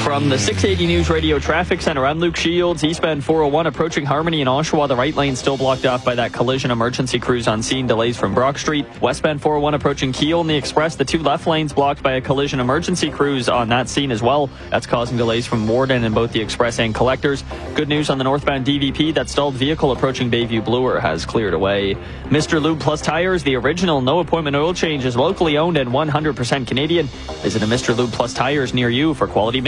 From the 680 News Radio Traffic Center, I'm Luke Shields. Eastbound 401 approaching Harmony in Oshawa. The right lane still blocked off by that collision. Emergency crews on scene. Delays from Brock Street. Westbound 401 approaching Kiel in the Express. The two left lanes blocked by a collision. Emergency crews on that scene as well. That's causing delays from Morden in both the Express and Collectors. Good news on the northbound DVP. That stalled vehicle approaching Bayview Bloor has cleared away. Mr. Lube Plus Tires, the original no-appointment oil change, is locally owned and 100% Canadian. Visit a Mr. Lube Plus Tires near you for quality